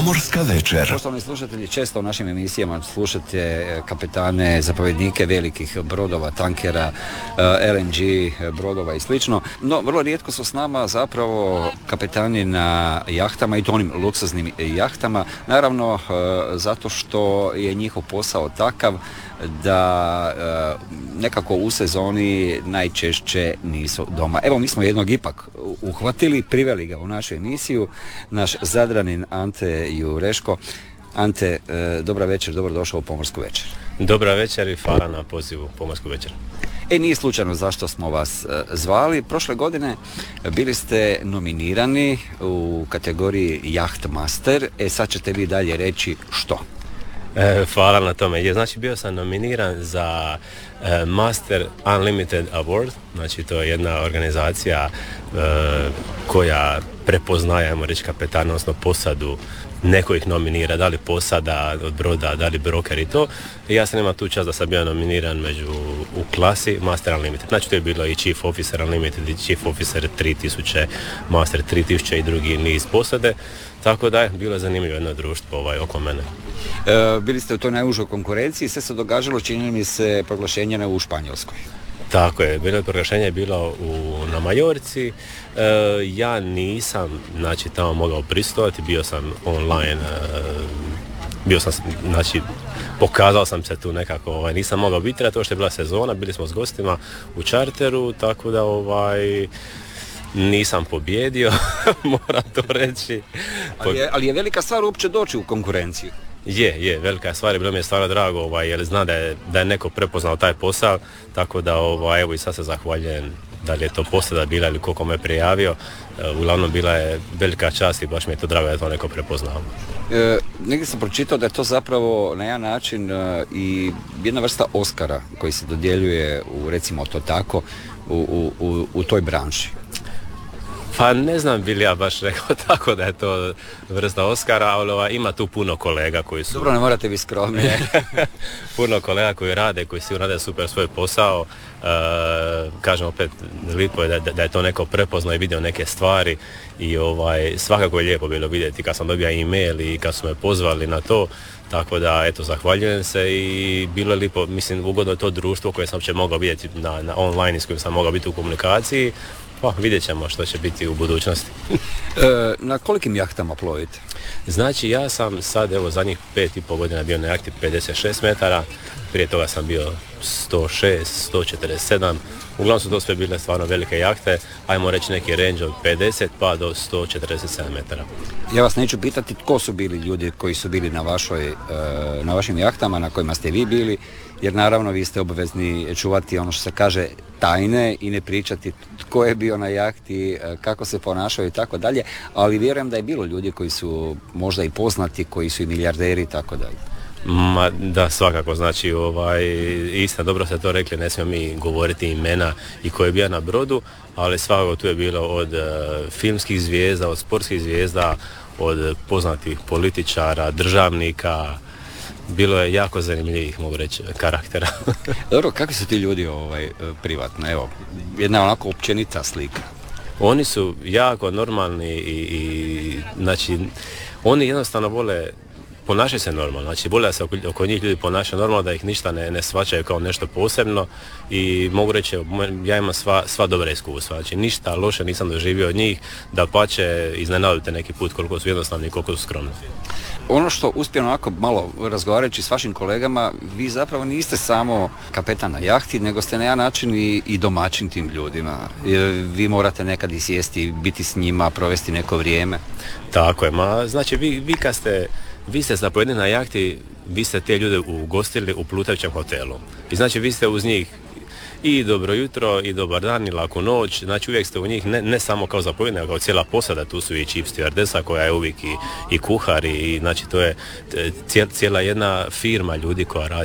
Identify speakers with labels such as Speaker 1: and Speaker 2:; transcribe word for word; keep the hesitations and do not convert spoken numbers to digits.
Speaker 1: Pomorska večer.
Speaker 2: Poštovani slušatelji, često u našim emisijama slušate kapetane, zapovjednike velikih brodova, tankera, L N G brodova i slično, no vrlo rijetko su s nama zapravo kapetani na jahtama i to onim luksuznim jahtama, naravno zato što je njihov posao takav da nekako u sezoni najčešće nisu doma. Evo, mi smo jednog ipak uhvatili, priveli ga u našu emisiju, naš Zadranin Ante Jureško. Ante, dobra večer, dobrodošao u Pomorsku večer.
Speaker 3: Dobra večer i hvala na pozivu Pomorsku večer.
Speaker 2: E, nije slučajno zašto smo vas zvali. Prošle godine bili ste nominirani u kategoriji Yacht Master. E, sad ćete vi dalje reći što?
Speaker 3: E, hvala na tome. Je, znači, bio sam nominiran za e, Master Unlimited Award, znači to je jedna organizacija e, koja prepoznaje, ajmo reći, kapetana, odnosno posadu, neko ih nominira, da li posada od broda, da li broker i to. I ja sam imao tu čast da sam bio nominiran među, u klasi Master Unlimited. Znači to je bilo i Chief Officer Unlimited i Chief Officer tri tisuće, Master tri tisuće i drugi niz posade. Tako da je bilo zanimljivo jedno društvo ovaj, oko mene.
Speaker 2: E, bili ste u toj najužoj konkurenciji, sve se događalo, čini mi se, proglašenje u Španjolskoj.
Speaker 3: Tako je, bilo proglašenje je bilo u, na Majorci. E, ja nisam, znači, tamo mogao prisustvovati, bio sam online, e, bio sam, znači, pokazao sam se tu nekako, ovaj, nisam mogao biti, to što je bila sezona, bili smo s gostima u čarteru, tako da, ovaj, nisam pobjedio, moram to reći.
Speaker 2: Ali je, ali je velika stvar uopće doći u konkurenciju.
Speaker 3: Je, je, velika stvar, bilo mi je stvarno drago, ovaj, jer zna da je, da je neko prepoznao taj posao, tako da, ovaj, evo, i sad se zahvaljujem, da li je to posada bila ili koliko me prijavio, e, uglavnom bila je velika čast i baš mi je to drago da je to neko prepoznao.
Speaker 2: E, negdje sam pročitao da je to zapravo na jedan način e, i jedna vrsta Oscara koji se dodjeljuje, u, recimo to tako, u, u, u, u toj branši.
Speaker 3: Pa ne znam bi li ja baš rekao tako da je to vrsta Oscara, ali ova, ima tu puno kolega koji su...
Speaker 2: Dobro, ne morate biti skromni.
Speaker 3: Puno kolega koji rade, koji si rade super svoj posao. E, kažem opet, lijepo je da, da je to neko prepoznao i vidio neke stvari i ovaj, svakako je lijepo bilo vidjeti kad sam dobio e-mail i kad su me pozvali na to. Tako da, eto, zahvaljujem se i bilo je lijepo, mislim, ugodno je to društvo koje sam uopće mogao vidjeti na, na online, s kojim sam mogao biti u komunikaciji. Pa, vidjet ćemo što će biti u budućnosti.
Speaker 2: e, na kolikim jahtama plovite?
Speaker 3: Znači, ja sam sad, evo, zadnjih pet i pol godina bio na jahti pedeset šest metara, prije toga sam bio sto šest, sto četrdeset sedam, uglavnom su to sve bile stvarno velike jahte, ajmo reći neki range od pedeset pa do sto četrdeset sedam metara.
Speaker 2: Ja vas neću pitati tko su bili ljudi koji su bili na, vašoj, na vašim jahtama, na kojima ste vi bili, jer naravno vi ste obavezni čuvati ono što se kaže tajne i ne pričati tko je bio na jahti, kako se ponašaju i tako dalje, ali vjerujem da je bilo ljudi koji su možda i poznati, koji su i milijarderi i tako dalje.
Speaker 3: Ma da, svakako, znači ovaj, istina, dobro ste to rekli, ne smijemo mi govoriti imena i ko je bio na brodu, ali svakako tu je bilo od uh, filmskih zvijezda, od sportskih zvijezda, od poznatih političara, državnika, bilo je jako zanimljivih, mogu reći, karaktera.
Speaker 2: Dobro, kakvi su ti ljudi ovaj, privatno? Evo, jedna onako općenita slika.
Speaker 3: Oni su jako normalni i, i znači, oni jednostavno vole ponašaju se normalno, znači bolje da se oko, oko njih ljudi ponašaju normalno, da ih ništa ne, ne shvaćaju kao nešto posebno i mogu reći, ja imam sva, sva dobra iskustva, znači ništa loše nisam doživio od njih, da pače iznenadite neki put koliko su jednostavni i koliko su skromni.
Speaker 2: Ono što uspijem onako malo razgovarajući s vašim kolegama, vi zapravo niste samo kapetan na jahti, nego ste na jedan način i, i domaćin tim ljudima. Vi morate nekad i sjesti, biti s njima, provesti neko vrijeme.
Speaker 3: Tako je, ma znači vi, vi kad ste Vi ste zapovjednik na jahti, vi ste te ljude ugostili u plutajućem hotelu. I znači vi ste uz njih i dobro jutro, i dobar dan, i laku noć. Znači uvijek ste u njih, ne, ne samo kao zapovjednik, nego kao cijela posada. Tu su i chief stewardesa koja je uvijek i, i kuhar i znači to je cijela jedna firma ljudi koja radi